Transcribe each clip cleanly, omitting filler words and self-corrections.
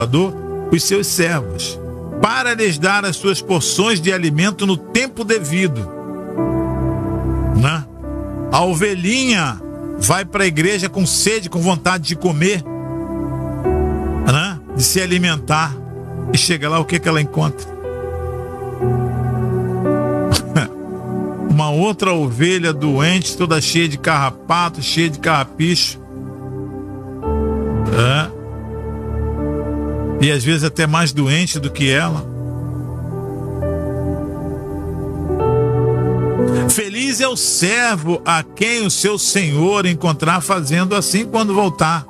os seus servos, para lhes dar as suas porções de alimento no tempo devido, né? A ovelhinha vai para a igreja com sede, com vontade de comer, né? De se alimentar, e chega lá, o que ela encontra? Uma outra ovelha doente, toda cheia de carrapato, cheia de carrapicho, e às vezes até mais doente do que ela. Feliz é o servo a quem o seu senhor encontrar fazendo assim quando voltar.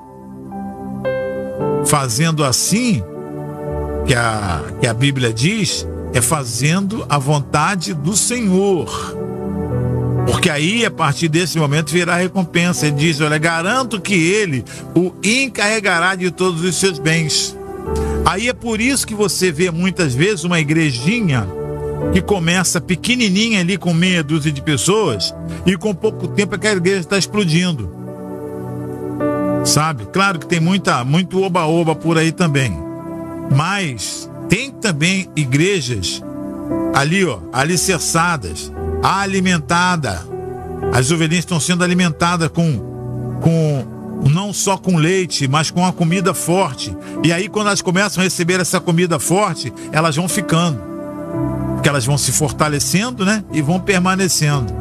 Fazendo assim, que a Bíblia diz, é fazendo a vontade do Senhor. Porque aí, a partir desse momento, virá a recompensa. Ele diz, olha, garanto que ele o encarregará de todos os seus bens. Aí é por isso que você vê muitas vezes uma igrejinha que começa pequenininha ali com meia dúzia de pessoas e com pouco tempo aquela igreja está explodindo. Sabe? Claro que tem muito oba-oba por aí também. Mas tem também igrejas ali, alicerçadas, alimentadas. As ovelhinhas estão sendo alimentadas com não só com leite, mas com uma comida forte. E aí, quando elas começam a receber essa comida forte, elas vão ficando. Porque elas vão se fortalecendo, né? E vão permanecendo.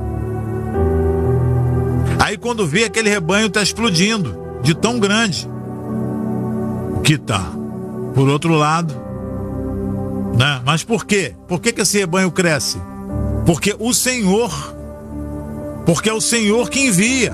Aí, quando vê, aquele rebanho está explodindo, de tão grande que tá. Por outro lado, né? Mas por quê? Por que esse rebanho cresce? Porque é o Senhor que envia.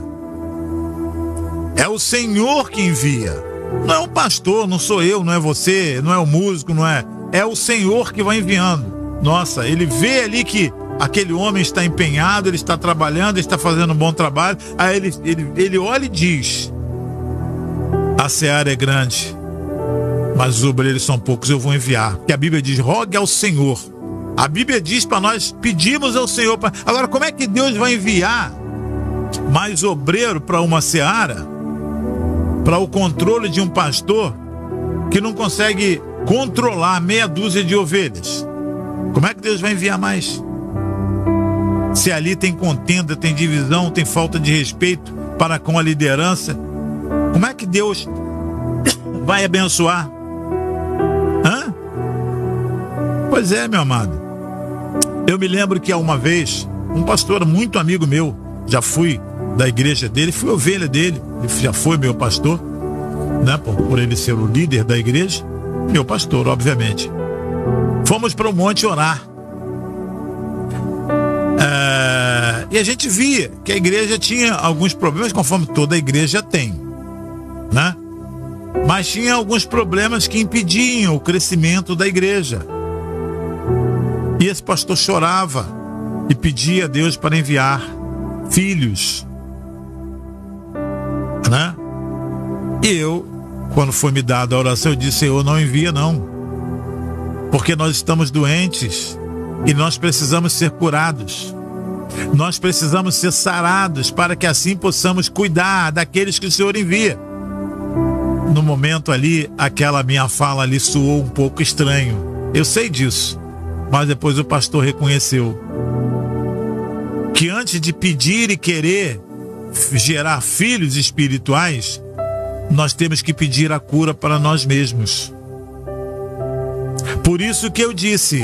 É o Senhor que envia. Não é o pastor, não sou eu, não é você, não é o músico, não é. É o Senhor que vai enviando. Nossa, ele vê ali que aquele homem está empenhado, ele está trabalhando, ele está fazendo um bom trabalho. Aí ele olha e diz: a seara é grande, mas os obreiros são poucos, eu vou enviar. Porque a Bíblia diz, rogue ao Senhor. A Bíblia diz para nós pedirmos ao Senhor. Agora, como é que Deus vai enviar mais obreiro para uma seara, para o controle de um pastor que não consegue controlar meia dúzia de ovelhas? Como é que Deus vai enviar mais? Se ali tem contenda, tem divisão, tem falta de respeito para com a liderança, como é que Deus vai abençoar? Hã? Pois é, meu amado. Eu me lembro que há uma vez, um pastor muito amigo meu, já fui da igreja dele, fui ovelha dele, ele já foi meu pastor, né? Por ele ser o líder da igreja, meu pastor, obviamente. Fomos para o monte orar. E a gente via que a igreja tinha alguns problemas, conforme toda igreja tem, né? Mas tinha alguns problemas que impediam o crescimento da igreja. E esse pastor chorava e pedia a Deus para enviar filhos, né? E eu, quando foi me dada a oração, eu disse: Senhor, não envia não, porque nós estamos doentes e nós precisamos ser curados. Nós precisamos ser sarados para que assim possamos cuidar daqueles que o Senhor envia. No momento ali, aquela minha fala ali soou um pouco estranho. Eu sei disso. Mas depois o pastor reconheceu que antes de pedir e querer gerar filhos espirituais, nós temos que pedir a cura para nós mesmos. Por isso que eu disse,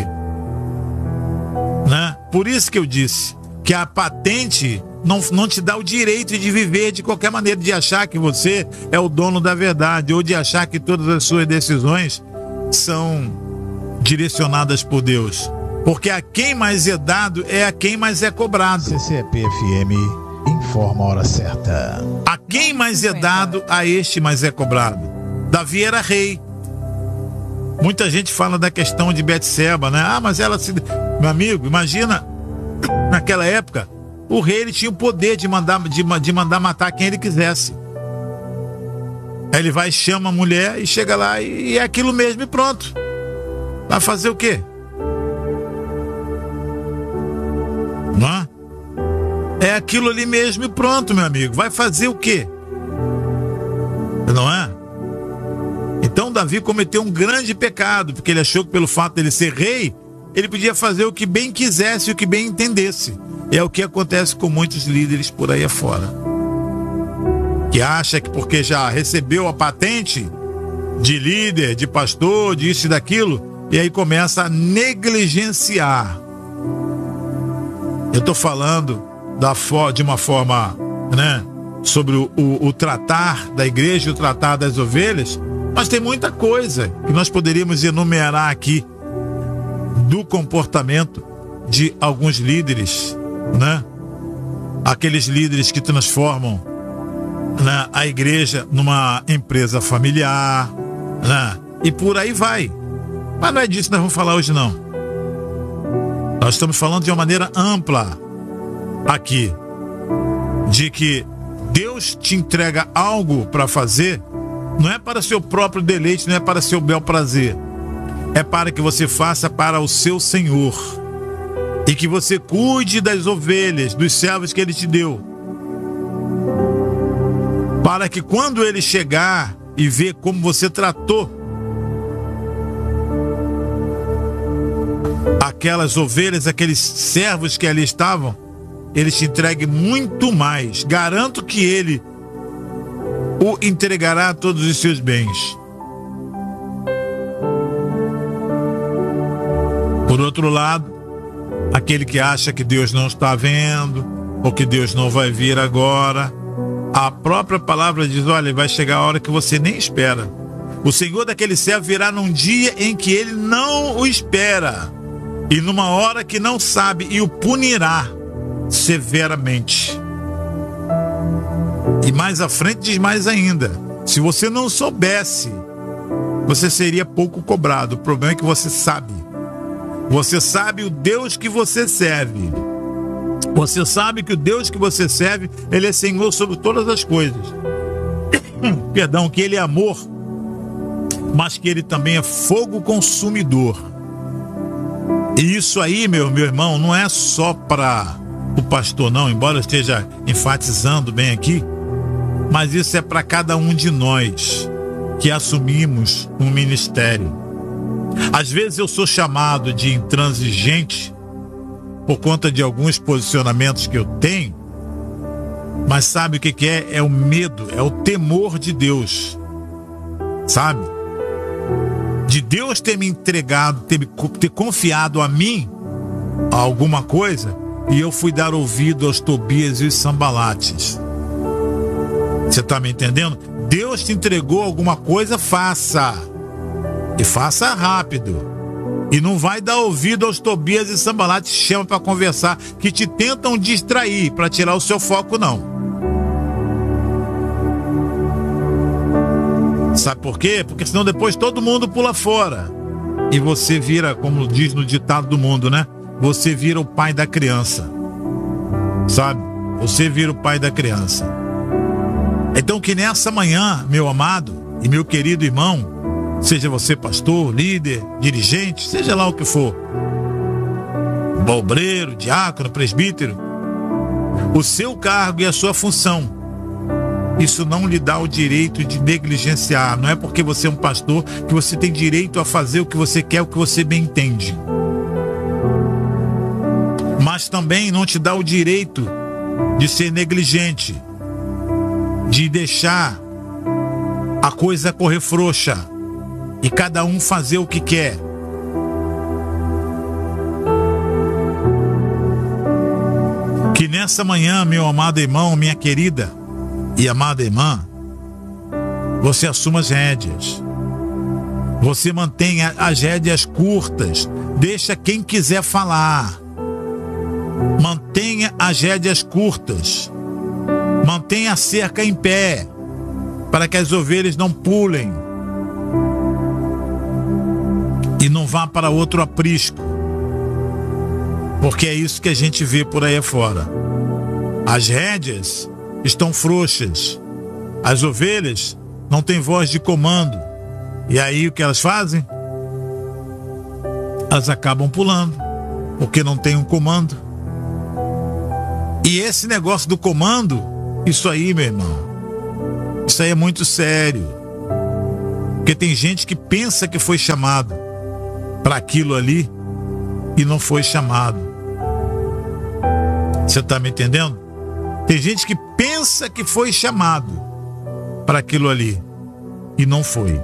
né? Por isso que eu disse que a patente não te dá o direito de viver de qualquer maneira, de achar que você é o dono da verdade, ou de achar que todas as suas decisões são direcionadas por Deus. Porque a quem mais é dado é a quem mais é cobrado. CCEP-FM informa a hora certa. A quem mais é dado, a este mais é cobrado. Davi era rei. Muita gente fala da questão de Betseba, né? Mas ela se... Meu amigo, imagina, naquela época, o rei ele tinha o poder de mandar matar quem ele quisesse. Aí ele vai, chama a mulher e chega lá e é aquilo mesmo e pronto. Vai fazer o quê? Não é? É aquilo ali mesmo e pronto, meu amigo. Vai fazer o quê? Não é? Então Davi cometeu um grande pecado, porque ele achou que pelo fato dele ser rei, ele podia fazer o que bem quisesse e o que bem entendesse. É o que acontece com muitos líderes por aí afora, que acha que porque já recebeu a patente de líder, de pastor, disso e daquilo, e aí começa a negligenciar. Eu estou falando de uma forma, né, sobre o tratar da igreja e o tratar das ovelhas, mas tem muita coisa que nós poderíamos enumerar aqui do comportamento de alguns líderes, né? Aqueles líderes que transformam, né, a igreja numa empresa familiar, né? E por aí vai. Mas não é disso que nós vamos falar hoje, não. Nós estamos falando de uma maneira ampla aqui, de que Deus te entrega algo para fazer, não é para seu próprio deleite, não é para seu bel prazer, é para que você faça para o seu Senhor, e que você cuide das ovelhas, dos servos que Ele te deu, para que quando Ele chegar e ver como você tratou aquelas ovelhas, aqueles servos que ali estavam, Ele te entregue muito mais. Garanto que Ele o entregará todos os seus bens. Por outro lado, aquele que acha que Deus não está vendo, ou que Deus não vai vir agora, a própria palavra diz: olha, vai chegar a hora que você nem espera. O Senhor daquele servo virá num dia em que ele não o espera, e numa hora que não sabe, e o punirá severamente. E mais à frente diz mais ainda: se você não soubesse, você seria pouco cobrado. O problema é que você sabe. Você sabe o Deus que você serve. Você sabe que o Deus que você serve, Ele é Senhor sobre todas as coisas. Perdão, que Ele é amor, mas que Ele também é fogo consumidor. E isso aí, meu irmão, não é só para o pastor, não, embora eu esteja enfatizando bem aqui, mas isso é para cada um de nós que assumimos um ministério. Às vezes eu sou chamado de intransigente por conta de alguns posicionamentos que eu tenho, mas sabe o que é? É o medo, é o temor de Deus, sabe? De Deus ter me entregado, ter confiado a mim alguma coisa, e eu fui dar ouvido aos Tobias e os Sambalates. Você está me entendendo? Deus te entregou alguma coisa, faça. E faça rápido. E não vai dar ouvido aos Tobias e Sambalates que chamam para conversar, que te tentam distrair para tirar o seu foco, não. Sabe por quê? Porque senão depois todo mundo pula fora. E você vira, como diz no ditado do mundo, né? Você vira o pai da criança. Sabe? Você vira o pai da criança. Então que nessa manhã, meu amado e meu querido irmão, seja você pastor, líder, dirigente, seja lá o que for, obreiro, diácono, presbítero, o seu cargo e a sua função, isso não lhe dá o direito de negligenciar. Não é porque você é um pastor que você tem direito a fazer o que você quer, o que você bem entende. Mas também não te dá o direito de ser negligente, de deixar a coisa correr frouxa e cada um fazer o que quer. Que nessa manhã, meu amado irmão, minha querida e amada irmã, você assuma as rédeas. Você mantenha as rédeas curtas. Deixa quem quiser falar. Mantenha as rédeas curtas. Mantenha a cerca em pé, para que as ovelhas não pulem e não vá para outro aprisco. Porque é isso que a gente vê por aí afora. As rédeas estão frouxas. As ovelhas não têm voz de comando. E aí o que elas fazem? Elas acabam pulando, porque não tem um comando. E esse negócio do comando, isso aí, meu irmão, isso aí é muito sério. Porque tem gente que pensa que foi chamado para aquilo ali e não foi chamado. Você está me entendendo? Tem gente que pensa que foi chamado para aquilo ali e não foi.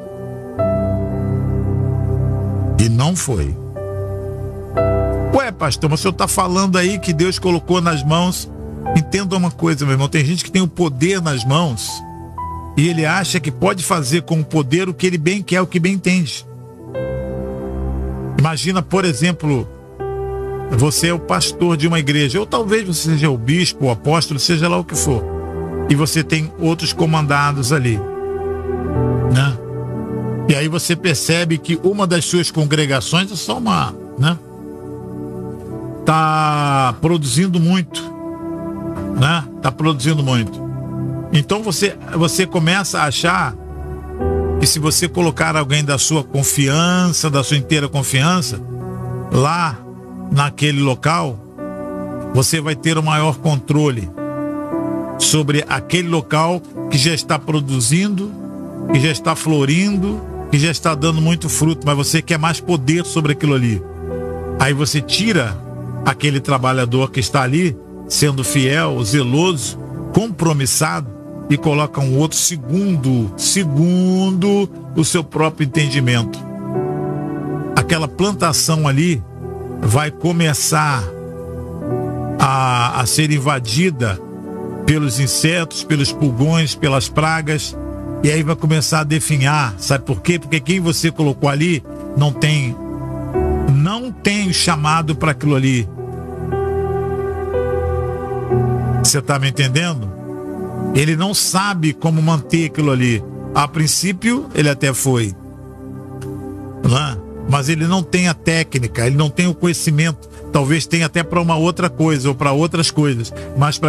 E não foi. Ué, pastor, mas o senhor está falando aí que Deus colocou nas mãos. Entenda uma coisa, meu irmão, tem gente que tem o poder nas mãos e ele acha que pode fazer com o poder o que ele bem quer, o que bem entende. Imagina, por exemplo, você é o pastor de uma igreja, ou talvez você seja o bispo, o apóstolo, seja lá o que for, e você tem outros comandados ali, né? E aí você percebe que uma das suas congregações é só uma, né? Tá produzindo muito, né? Tá produzindo muito. Então você começa a achar que se você colocar alguém da sua confiança, da sua inteira confiança, lá naquele local, você vai ter o maior controle sobre aquele local que já está produzindo, que já está florindo, que já está dando muito fruto, mas você quer mais poder sobre aquilo ali. Aí você tira aquele trabalhador que está ali, sendo fiel, zeloso, compromissado, e coloca um outro segundo o seu próprio entendimento. Aquela plantação ali vai começar a ser invadida pelos insetos, pelos pulgões, pelas pragas, e aí vai começar a definhar. Sabe por quê? Porque quem você colocou ali não tem chamado para aquilo ali. Você está me entendendo? Ele não sabe como manter aquilo ali. A princípio, ele até foi, né? Mas ele não tem a técnica, ele não tem o conhecimento. Talvez tenha até para uma outra coisa ou para outras coisas, mas para